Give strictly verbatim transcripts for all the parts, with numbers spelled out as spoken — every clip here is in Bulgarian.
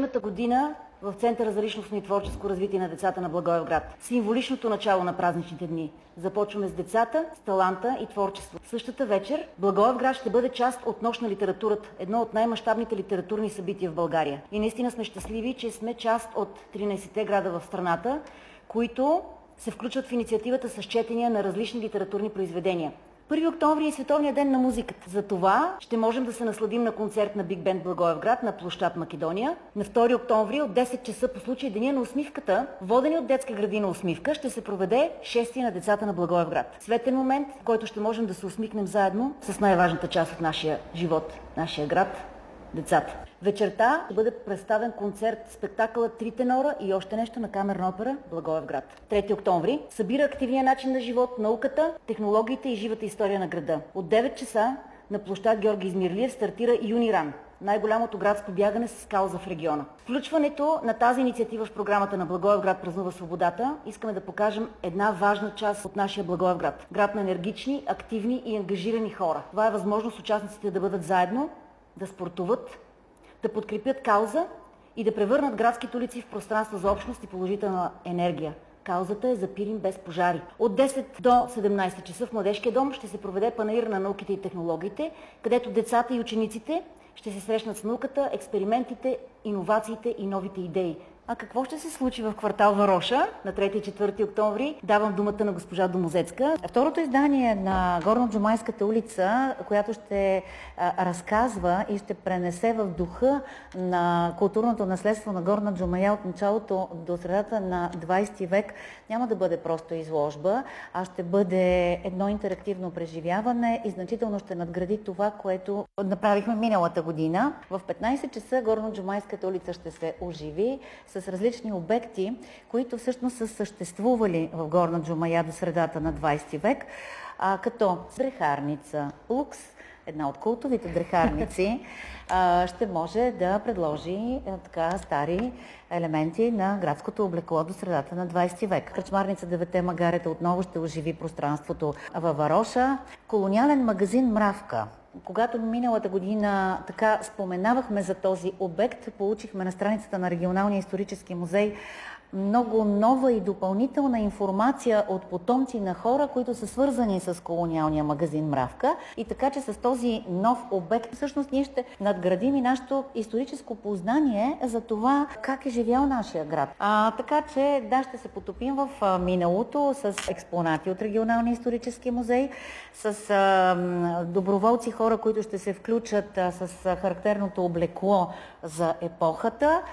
учебната година в Центъра за личностно и творческо развитие на децата на Благоевград. Символичното начало на празничните дни. Започваме с децата, с таланта и творчество. Същата вечер Благоевград ще бъде част от Нощ на литературата, едно от най-мащабните литературни събития в България. И наистина сме щастливи, че сме част от тринайсетте града в страната, които се включват в инициативата с четения на различни литературни произведения. първи октомври е Световния ден на музиката. За това ще можем да се насладим на концерт на Биг Бенд Благоевград на площад Македония. На втори октомври от десет часа по случай Деня на усмивката, водени от детска градина Усмивка, ще се проведе шествие на децата на Благоевград. Светен момент, в който ще можем да се усмихнем заедно с най-важната част от нашия живот, нашия град – децата. Вечерта ще бъде представен концерт, спектакълът Три тенора и още нещо на Камерна опера Благоевград. трети октомври събира активния начин на живот, науката, технологиите и живата история на града. От девет часа на площад Георги Измирлиев стартира Юниран, най-голямото градско бягане с кауза в региона. Включването на тази инициатива в програмата на Благоевград празнува свободата искаме да покажем една важна част от нашия Благоевград. Град на енергични, активни и ангажирани хора. Това е възможност участниците да бъдат заедно, да спортуват, да подкрепят кауза и да превърнат градските улици в пространство за общност и положителна енергия. Каузата е за Пирин без пожари. От десет до седемнайсет часа в Младежкия дом ще се проведе панаир на науките и технологиите, където децата и учениците ще се срещнат с науката, експериментите, иновациите и новите идеи. А какво ще се случи в квартал Вароша на трети и четвърти октомври? Давам думата на госпожа Домозецка. Второто издание на Горноджумайската улица, която ще а, разказва и ще пренесе в духа на културното наследство на Горна Джумая от началото до средата на двайсети век, няма да бъде просто изложба, а ще бъде едно интерактивно преживяване и значително ще надгради това, което направихме миналата година. В петнайсет часа Горноджумайската улица ще се оживи с различни обекти, които всъщност са съществували в Горна Джумая до средата на двайсети век, а, като дрехарница, Лукс, една от култовите дрехарници, а, ще може да предложи а, така стари елементи на градското облекло до средата на двайсети век. Кръчмарница Деветте магарета отново ще оживи пространството във Вароша. Колониален магазин Мравка. Когато миналата година така споменавахме за този обект, получихме на страницата на Регионалния исторически музей много нова и допълнителна информация от потомци на хора, които са свързани с колониалния магазин Мравка. И така, че с този нов обект всъщност ние ще надградим и нашето историческо познание за това как е живял нашия град. А, така че да, ще се потопим в а, миналото с експонати от Регионалния исторически музей, с а, доброволци, хора, които ще се включат а, с а, характерното облекло за епохата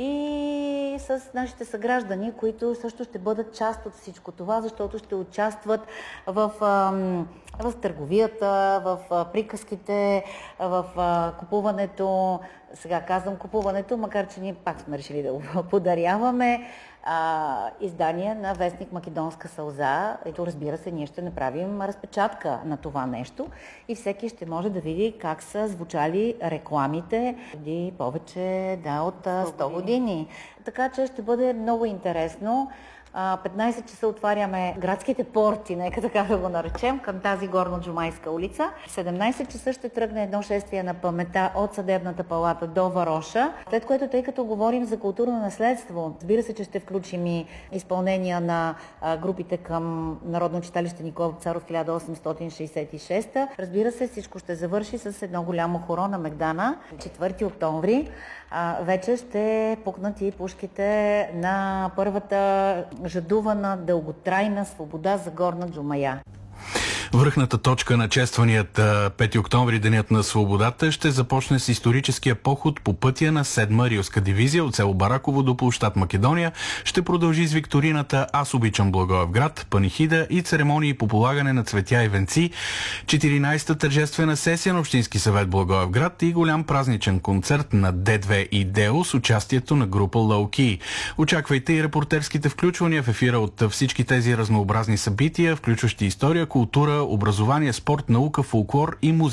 и с нашите съграждани, които също ще бъдат част от всичко това, защото ще участват в, в търговията, в приказките, в купуването. Сега казвам купуването, макар че ние пак сме решили да го подаряваме. А, издание на вестник Македонска сълза. Ето, разбира се, ние ще направим разпечатка на това нещо и всеки ще може да види как са звучали рекламите преди повече да, от сто години. Така че ще бъде много интересно. петнайсет часа отваряме градските порти, нека така да го наречем, към тази Горноджумайска улица. В седемнайсет часа ще тръгне едно шествие на паметта от Съдебната палата до Вароша, след което, тъй като говорим за културно наследство, разбира се, че ще включим и изпълнения на а, групите към Народно читалище Никола Вапцаров хиляда осемстотин шейсет и шеста. Разбира се, всичко ще завърши с едно голямо хоро на Мегдана. четвърти октомври а, вече ще пукнат и пушките на първата жадувана, дълготрайна свобода за Горна Джумая. Връхната точка на честванията пети октомври, Денят на свободата, ще започне с историческия поход по пътя на седма Рилска дивизия от село Бараково до площад Македония. Ще продължи с викторината "Аз обичам Благоевград", панихида и церемонии по полагане на цветя и венци, четиринайсета тържествена сесия на Общински съвет Благоевград и голям празничен концерт на Д две и Део с участието на група Low Key. Очаквайте и репортерските включвания в ефира от всички тези разнообразни събития, включващи история, култура, образование, спорт, наука, фолклор и музика.